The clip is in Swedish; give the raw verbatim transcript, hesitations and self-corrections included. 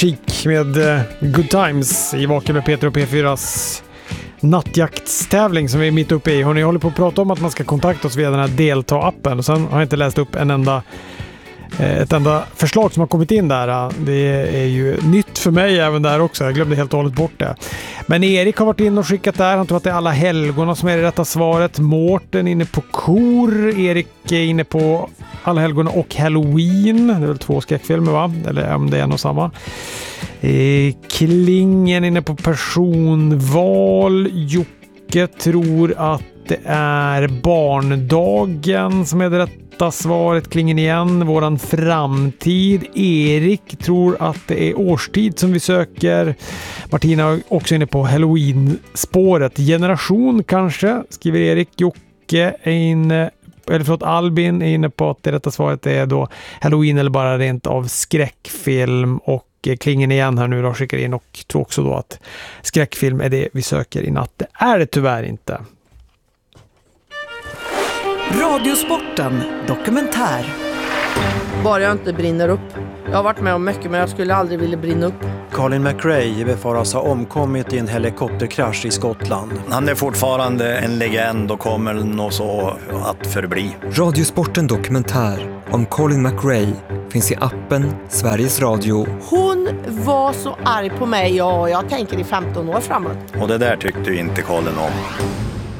Chic med uh, Good Times i Vaken med Peter och P fyras nattjaktstävling som vi är mitt uppe i. Hörrni, jag håller på att prata om att man ska kontakta oss via den här delta-appen och sen har jag inte läst upp en enda ett enda förslag som har kommit in där. Det är ju nytt för mig även där också. Jag glömde helt och hållet bort det. Men Erik har varit in och skickat där. Han tror att det är alla helgorna som är det rätta svaret. Mårten inne på kor. Erik är inne på alla helgorna och Halloween. Det är väl två skräckfilmer, va? Eller om det är en och samma. Eh, Klingen inne på personval. Jocke tror att det är barndagen som är det rätta svaret. Klingen igen. Våran framtid. Erik tror att det är årstid som vi söker. Martina är också inne på Halloween-spåret. Generation kanske, skriver Erik. Jocke är inne, eller förlåt, Albin är inne på att det rätta svaret är då Halloween eller bara rent av skräckfilm. Och Klingen igen här nu då skickar in och tror också då att skräckfilm är det vi söker i natt. Det är det tyvärr inte. Radiosporten dokumentär. Bara jag inte brinner upp. Jag har varit med om mycket men jag skulle aldrig vilja brinna upp. Colin McRae befaras ha omkommit i en helikopterkrasch i Skottland. Han är fortfarande en legend och kommer nog så att förbli. Radiosporten dokumentär om Colin McRae finns i appen Sveriges Radio. Hon var så arg på mig och jag tänker i femton år framåt. Och det där tyckte inte Colin om.